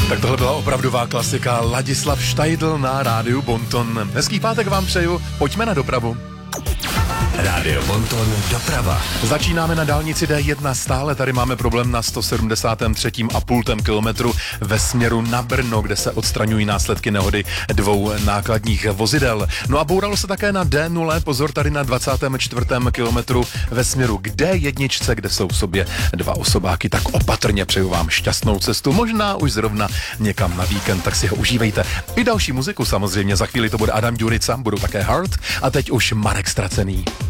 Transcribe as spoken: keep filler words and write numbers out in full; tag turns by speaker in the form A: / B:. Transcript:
A: Tak tohle byla opravdová klasika. Ladislav Štajdl na rádiu Bonton. Hezký pátek vám přeju, pojďme na dopravu.
B: Rádio Bonton doprava.
A: Začínáme na dálnici D jedna, stále tady máme problém na sto sedmdesát tři a půl kilometru ve směru na Brno, kde se odstraňují následky nehody dvou nákladních vozidel. No a bouralo se také na D nula, pozor tady na dvacátém čtvrtém kilometru ve směru k D jedna, kde jsou v sobě dva osobáky, tak opatrně přeju vám šťastnou cestu, možná už zrovna někam na víkend, tak si ho užívejte. I další muziku samozřejmě, za chvíli to bude Adam Ďurica, budou také Heart a teď už Marek Ztracený.